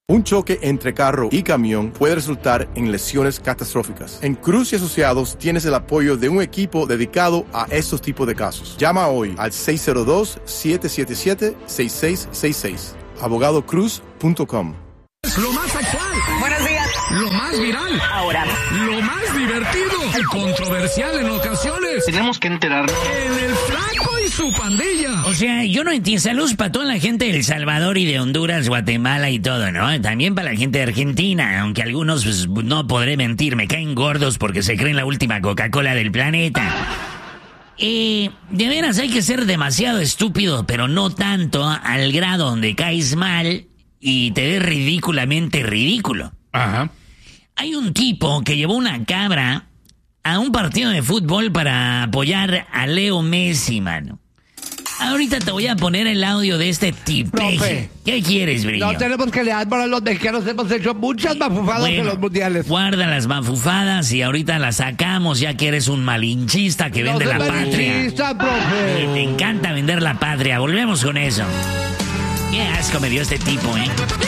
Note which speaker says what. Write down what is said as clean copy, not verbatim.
Speaker 1: Un choque entre carro y camión puede resultar en lesiones catastróficas. En Cruz y Asociados tienes el apoyo de un equipo dedicado a estos tipos de casos. Llama hoy al 602-777-6666. abogadocruz.com.
Speaker 2: Lo más actual.
Speaker 3: Buenos días.
Speaker 2: Lo más viral.
Speaker 3: Ahora.
Speaker 2: Lo más divertido. Y controversial en ocasiones.
Speaker 4: Tenemos que enterarnos.
Speaker 2: En el Flaco y su pandilla.
Speaker 5: O sea, yo no entiendo. Saludos para toda la gente de El Salvador y de Honduras, Guatemala y todo, ¿no? También para la gente de Argentina, aunque algunos, pues, no podré mentir, me caen gordos porque se creen la última Coca-Cola del planeta. De veras hay que ser demasiado estúpido, pero no tanto al grado donde caes mal y te ves ridículamente ridículo.
Speaker 2: Ajá.
Speaker 5: Hay un tipo que llevó una cabra a un partido de fútbol para apoyar a Leo Messi, mano. Ahorita te voy a poner el audio de este tipeje.
Speaker 6: Profe.
Speaker 5: ¿Qué quieres, Brillo?
Speaker 6: No tenemos que leer para los mexicanos. Hemos hecho muchas mafufadas en los mundiales.
Speaker 5: Guarda las mafufadas y ahorita las sacamos ya que eres un malinchista que vende la patria.
Speaker 6: Malinchista, profe.
Speaker 5: Te encanta vender la patria. Volvemos con eso. Qué asco me dio este tipo, ¿eh?